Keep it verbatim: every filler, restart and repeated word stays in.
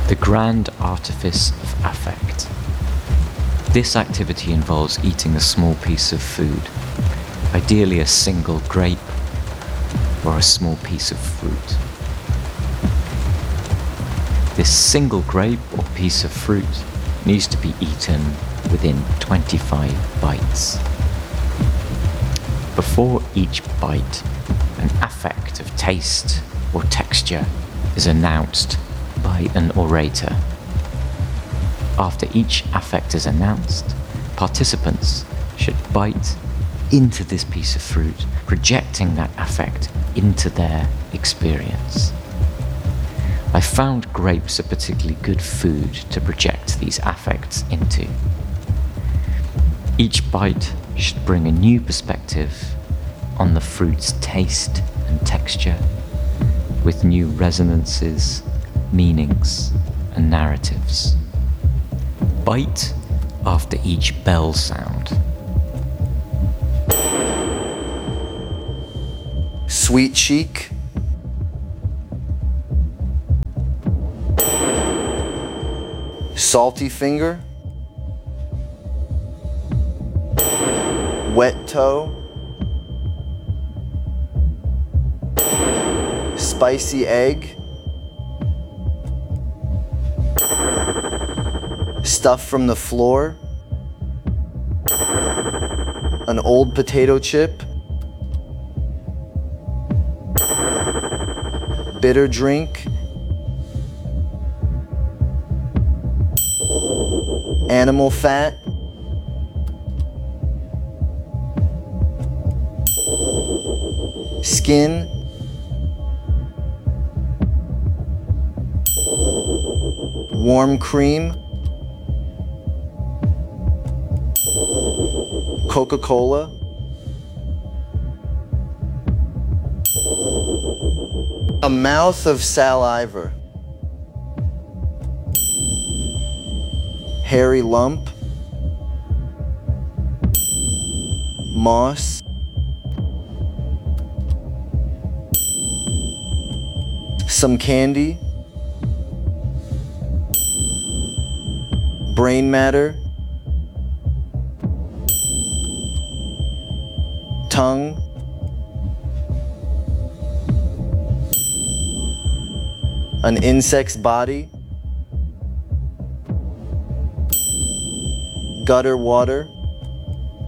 The grand artifice of affect. This activity involves eating a small piece of food, ideally a single grape or a small piece of fruit. This single grape or piece of fruit needs to be eaten within twenty-five bites. Before each bite, an affect of taste or texture is announced by an orator. After each affect is announced, participants should bite into this piece of fruit, projecting that affect into their experience. I found grapes a particularly good food to project these affects into. Each bite should bring a new perspective on the fruit's taste and texture, with new resonances, meanings, and narratives. Bite after each bell sound. Sweet cheek. Salty finger. Wet toe. Spicy egg. Stuff from the floor. An old potato chip. Bitter drink. Animal fat. Skin. Warm cream. Coca-Cola. A mouth of saliva. Hairy lump. Moss. Some candy. Brain matter. Tongue. An insect's body. Gutter water.